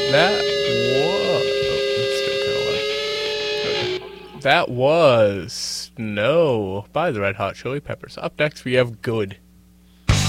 That was... Oh, it's still kind of low. That was Snow by the Red Hot Chili Peppers. Up next, we have Good.